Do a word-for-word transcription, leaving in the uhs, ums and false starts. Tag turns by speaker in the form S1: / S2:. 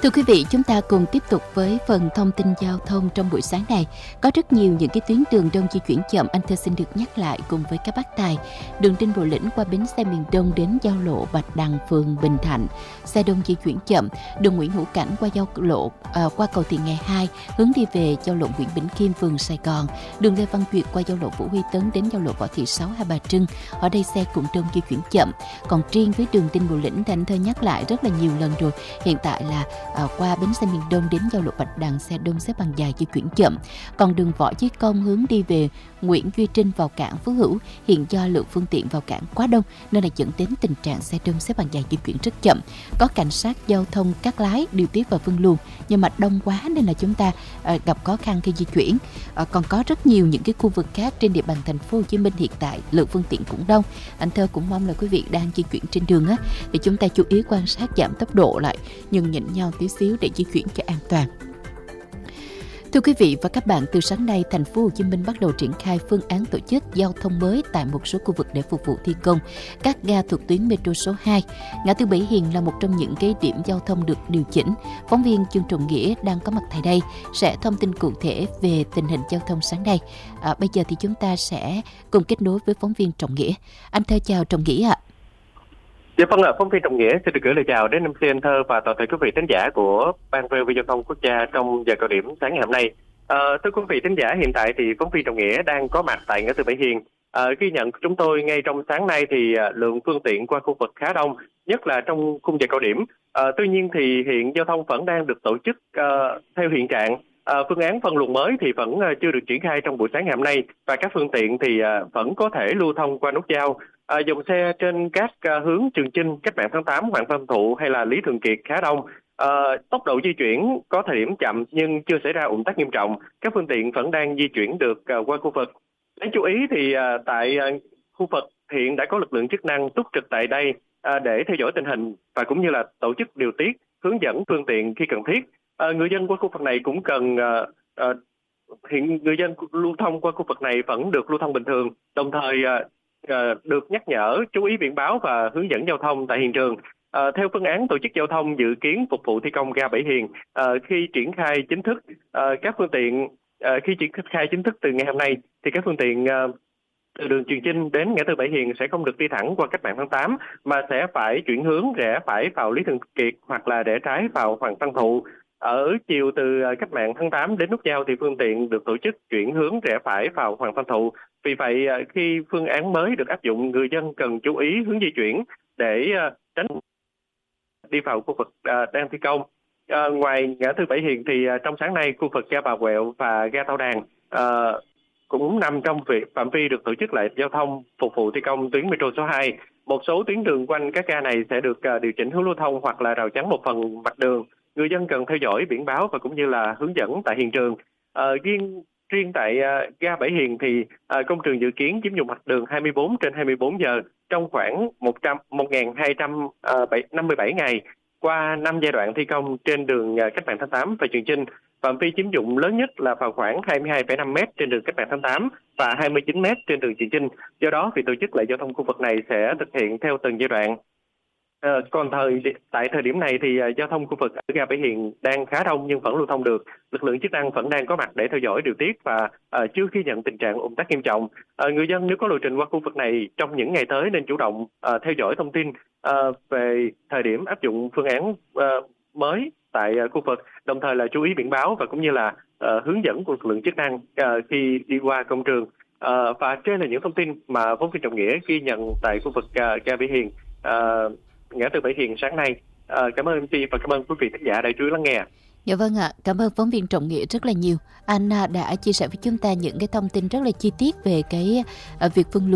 S1: Thưa quý vị, chúng ta cùng tiếp tục với phần thông tin giao thông trong buổi sáng này. Có rất nhiều những cái tuyến đường đông di chuyển chậm, anh Thơ xin được nhắc lại cùng với các bác tài. Đường Đinh Bộ Lĩnh qua bến xe miền Đông đến giao lộ Bạch Đằng, phường Bình Thạnh, xe đông di chuyển chậm. Đường Nguyễn Hữu Cảnh qua giao lộ à, qua cầu Thị Nghè hai hướng đi về giao lộ Nguyễn Bỉnh Khiêm, phường Sài Gòn. Đường Lê Văn Duyệt qua giao lộ Vũ Huy Tấn đến giao lộ Võ Thị Sáu, Hai Bà Trưng. Ở đây xe cũng đông di chuyển chậm. Còn riêng với đường Đinh Bộ Lĩnh thì anh Thơ nhắc lại rất là nhiều lần rồi. Hiện tại là à, qua bến xe miền Đông đến giao lộ Bạch Đằng, xe đông xếp bằng dài di chuyển chậm. Còn đường Võ Chí Công hướng đi về Nguyễn Duy Trinh vào cảng Phú Hữu, hiện do lượng phương tiện vào cảng quá đông nên là dẫn đến tình trạng xe đông xếp bằng dài di chuyển rất chậm. Có cảnh sát giao thông Cát Lái điều tiết và phân luồng, nhưng mà đông quá nên là chúng ta à, gặp khó khăn khi di chuyển. À, còn có rất nhiều những cái khu vực khác trên địa bàn thành phố Hồ Chí Minh hiện tại lượng phương tiện cũng đông. Anh Thơ cũng mong là quý vị đang di chuyển trên đường á thì chúng ta chú ý quan sát giảm tốc độ lại, nhưng nhịn nhau tí xíu để di chuyển cho an toàn. Thưa quý vị và các bạn, từ sáng nay, thành phố Hồ Chí Minh bắt đầu triển khai phương án tổ chức giao thông mới tại một số khu vực để phục vụ thi công các ga thuộc tuyến metro số hai. Ngã tư Bảy Hiền là một trong những cái điểm giao thông được điều chỉnh. Phóng viên Chương Trọng Nghĩa đang có mặt tại đây sẽ thông tin cụ thể về tình hình giao thông sáng nay. À, bây giờ thì chúng ta sẽ cùng kết nối với phóng viên Trọng Nghĩa. Anh Thơ chào Trọng Nghĩa ạ.
S2: Dạ vâng ạ, phóng viên Trọng Nghĩa xin được gửi lời chào đến em xê anh Thơ và toàn thể quý vị thính giả của Ban vê o vê Giao thông Quốc gia trong giờ cao điểm sáng ngày hôm nay. À, thưa quý vị thính giả, hiện tại thì phóng viên Trọng Nghĩa đang có mặt tại ngã tư Bảy Hiền. À, ghi nhận của chúng tôi ngay trong sáng nay thì lượng phương tiện qua khu vực khá đông, nhất là trong khung giờ cao điểm. À, tuy nhiên thì hiện giao thông vẫn đang được tổ chức uh, theo hiện trạng. À, phương án phân luồng mới thì vẫn uh, chưa được triển khai trong buổi sáng ngày hôm nay và các phương tiện thì uh, vẫn có thể lưu thông qua nút giao. À, dòng xe trên các uh, hướng Trường Chinh, Cách mạng tháng tám, Hoàng Văn Thụ hay là Lý Thường Kiệt khá đông. À, tốc độ di chuyển có thời điểm chậm nhưng chưa xảy ra ùn tắc nghiêm trọng. Các phương tiện vẫn đang di chuyển được uh, qua khu vực. Đáng chú ý thì uh, tại uh, khu vực hiện đã có lực lượng chức năng túc trực tại đây uh, để theo dõi tình hình và cũng như là tổ chức điều tiết, hướng dẫn phương tiện khi cần thiết. Uh, người dân qua khu vực này cũng cần uh, uh, hiện người dân lưu thông qua khu vực này vẫn được lưu thông bình thường, đồng thời uh, uh, được nhắc nhở chú ý biển báo và hướng dẫn giao thông tại hiện trường. À, theo phương án tổ chức giao thông dự kiến phục vụ thi công ga Bảy Hiền, à, khi triển khai chính thức à, các phương tiện à, khi triển khai chính thức từ ngày hôm nay thì các phương tiện à, từ đường Trường Chinh đến ngã tư Bảy Hiền sẽ không được đi thẳng qua Cách mạng tháng tám mà sẽ phải chuyển hướng rẽ phải vào Lý Thường Kiệt hoặc là rẽ trái vào Hoàng Văn Thụ. Ở chiều từ Cách mạng tháng tám đến nút giao thì phương tiện được tổ chức chuyển hướng rẽ phải vào Hoàng Văn Thụ. Vì vậy khi phương án mới được áp dụng, người dân cần chú ý hướng di chuyển để tránh đi vào khu vực uh, đang thi công. Uh, ngoài ngã tư Bảy Hiền thì uh, trong sáng nay khu vực ga Bà Quẹo và ga Tàu Đàn uh, cũng nằm trong việc phạm vi được tổ chức lại giao thông phục vụ thi công tuyến metro số hai. Một số tuyến đường quanh các ga này sẽ được uh, điều chỉnh hướng lưu thông hoặc là rào chắn một phần mặt đường. Người dân cần theo dõi biển báo và cũng như là hướng dẫn tại hiện trường. Uh, riêng riêng tại uh, ga Bảy Hiền thì uh, công trường dự kiến chiếm dụng mặt đường hai mươi bốn trên hai mươi bốn giờ trong khoảng một nghìn hai trăm năm mươi bảy ngày qua năm giai đoạn thi công trên đường Cách mạng tháng tám và Trường Chinh. Phạm vi chiếm dụng lớn nhất là vào khoảng hai mươi hai phẩy năm mét trên đường Cách mạng tháng tám và hai mươi chín mét trên đường Trường Chinh. Do đó, việc tổ chức lại giao thông khu vực này sẽ thực hiện theo từng giai đoạn. À, còn thời tại thời điểm này thì uh, giao thông khu vực ở ga Bảy Hiền đang khá đông nhưng vẫn lưu thông được. Lực lượng chức năng vẫn đang có mặt để theo dõi điều tiết và uh, chưa ghi nhận tình trạng ùn tắc nghiêm trọng. Uh, người dân nếu có lộ trình qua khu vực này trong những ngày tới nên chủ động uh, theo dõi thông tin uh, về thời điểm áp dụng phương án uh, mới tại uh, khu vực, đồng thời là chú ý biển báo và cũng như là uh, hướng dẫn của lực lượng chức năng uh, khi đi qua công trường. Uh, và trên là những thông tin mà phóng viên Trọng Nghĩa ghi nhận tại khu vực uh, ga Bảy Hiền, uh, ngã tư Bảy Hiền sáng nay. À, cảm ơn em xê và cảm ơn quý vị khán giả đã chú ý lắng nghe.
S1: Dạ vâng ạ, cảm ơn phóng viên Trọng Nghĩa rất là nhiều. Anh đã chia sẻ với chúng ta những cái thông tin rất là chi tiết về cái uh, việc phân luồng